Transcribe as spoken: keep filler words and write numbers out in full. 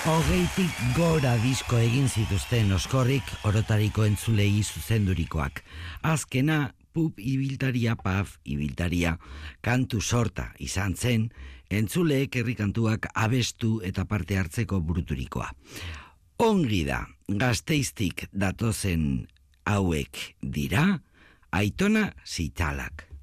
Hogeitik gora disko egin zituzten oskorrik orotariko entzulei zuzendurikoak. Azkena, pup ibiltaria, paf ibiltaria, kantu sorta izan zen, entzuleek herri kantuak abestu eta parte hartzeko buruturikoa. Ongi da, Gasteiztik datozen hauek dira, Aitona Zitalak.